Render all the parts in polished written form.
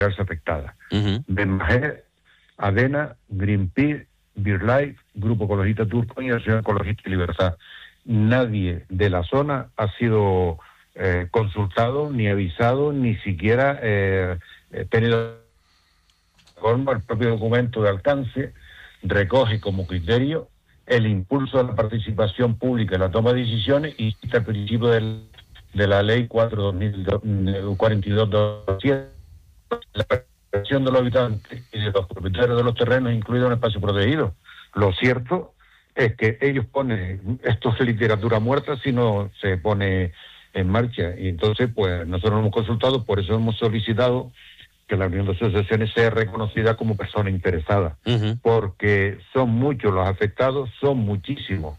afectada. Uh-huh. BMG, ADENA, Greenpeace, BirdLife, Grupo Ecologista Turco y Asociación Ecologista y Libertad. Nadie de la zona ha sido consultado, ni avisado, ni siquiera tenido forma. El propio documento de alcance recoge como criterio el impulso de la participación pública en la toma de decisiones y el principio de la Ley 4/2042, la participación de los habitantes y de los propietarios de los terrenos incluidos en el espacio protegido. Lo cierto es que ellos ponen, esto es literatura muerta si no se pone en marcha, y entonces pues nosotros hemos consultado, por eso hemos solicitado que la Unión de Asociaciones sea reconocida como persona interesada, Uh-huh. porque son muchos los afectados, son muchísimos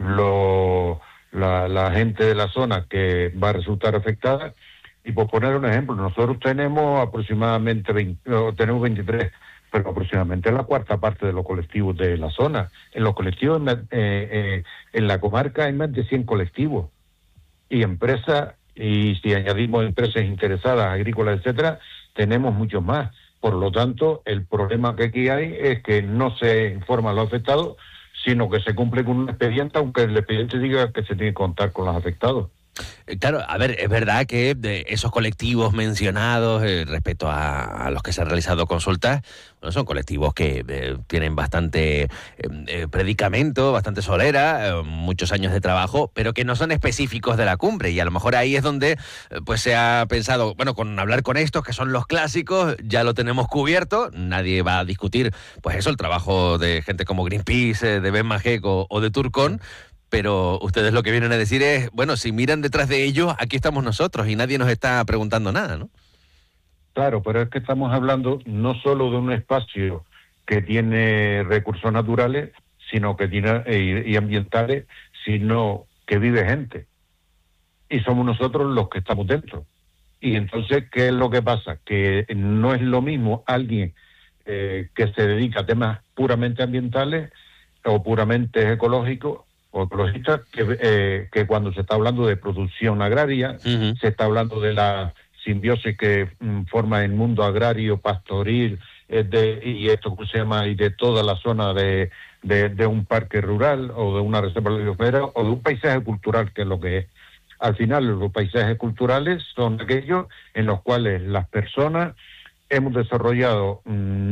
la gente de la zona que va a resultar afectada. Y por poner un ejemplo, nosotros tenemos aproximadamente tenemos 23, pero aproximadamente la cuarta parte de los colectivos de la zona. En los colectivos, en la comarca hay más de 100 colectivos y empresas, y si añadimos empresas interesadas, agrícolas, etcétera, tenemos muchos más. Por lo tanto, el problema que aquí hay es que no se informa a los afectados, sino que se cumple con un expediente, aunque el expediente diga que se tiene que contar con los afectados. Claro, a ver, es verdad que de esos colectivos mencionados respecto a los que se han realizado consultas, bueno, son colectivos que tienen bastante predicamento, bastante solera, muchos años de trabajo, pero que no son específicos de la cumbre, y a lo mejor ahí es donde pues se ha pensado, bueno, con hablar con estos que son los clásicos ya lo tenemos cubierto, nadie va a discutir pues eso, el trabajo de gente como Greenpeace, de BMG o de Turcón. Pero ustedes lo que vienen a decir es, bueno, si miran detrás de ellos, aquí estamos nosotros y nadie nos está preguntando nada, ¿no? Claro, pero es que estamos hablando no solo de un espacio que tiene recursos naturales, sino que tiene y ambientales, sino que vive gente. Y somos nosotros los que estamos dentro. Y entonces, ¿qué es lo que pasa? Que no es lo mismo alguien que se dedica a temas puramente ambientales o puramente ecológicos o ecologistas, que cuando se está hablando de producción agraria, Uh-huh. se está hablando de la simbiosis que forma el mundo agrario, pastoril, y esto que se llama, y de toda la zona de un parque rural, o de una reserva biosfera, o de un paisaje cultural, que es lo que es. Al final, los paisajes culturales son aquellos en los cuales las personas hemos desarrollado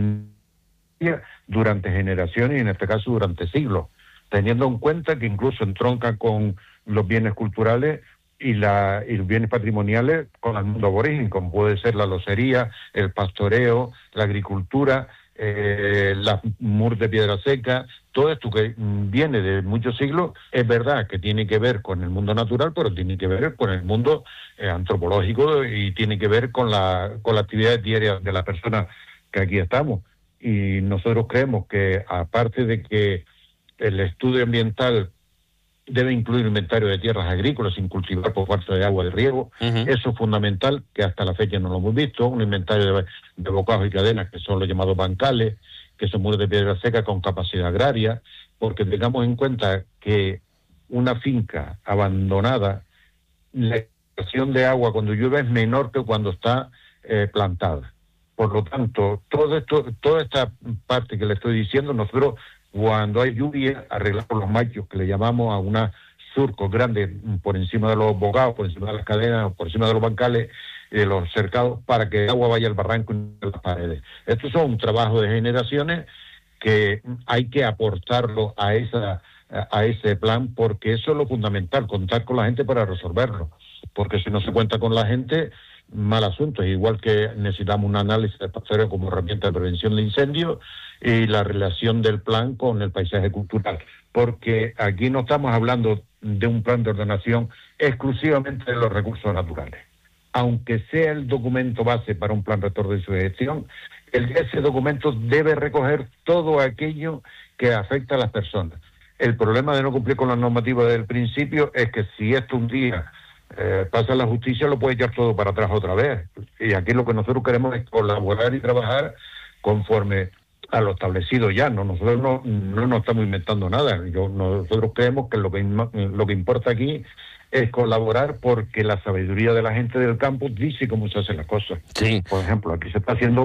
durante generaciones, y en este caso durante siglos, teniendo en cuenta que incluso entronca con los bienes culturales y los bienes patrimoniales con el mundo aborigen, como puede ser la locería, el pastoreo, la agricultura, las murs de piedra seca, todo esto que viene de muchos siglos. Es verdad que tiene que ver con el mundo natural, pero tiene que ver con el mundo antropológico, y tiene que ver con la actividad diaria de las personas que aquí estamos. Y nosotros creemos que, aparte de que el estudio ambiental debe incluir inventario de tierras agrícolas sin cultivar por falta de agua de riego. Uh-huh. Eso es fundamental, que hasta la fecha no lo hemos visto. Un inventario de bocados y cadenas, que son los llamados bancales, que son muros de piedra seca con capacidad agraria, porque tengamos en cuenta que una finca abandonada, la extracción de agua cuando llueve es menor que cuando está plantada. Por lo tanto, toda esta parte que le estoy diciendo, nosotros, cuando hay lluvia, arreglamos los machos, que le llamamos, a unos surcos grandes por encima de los bocados, por encima de las cadenas, por encima de los bancales, de los cercados, para que el agua vaya al barranco y no a las paredes. Estos son un trabajo de generaciones que hay que aportarlo a ese plan, porque eso es lo fundamental, contar con la gente para resolverlo. Porque si no se cuenta con la gente, mal asunto. Es igual que necesitamos un análisis de pastoreo como herramienta de prevención de incendios, y la relación del plan con el paisaje cultural, porque aquí no estamos hablando de un plan de ordenación exclusivamente de los recursos naturales. Aunque sea el documento base para un plan rector de su gestión, ese documento debe recoger todo aquello que afecta a las personas. El problema de no cumplir con la normativa del principio es que si esto un día pasa a la justicia, lo puede echar todo para atrás otra vez. Y aquí lo que nosotros queremos es colaborar y trabajar conforme a lo establecido ya. Nosotros no nos estamos inventando nada. Nosotros creemos que lo que importa aquí es colaborar, porque la sabiduría de la gente del campo dice cómo se hacen las cosas. Sí. Por ejemplo, aquí se está haciendo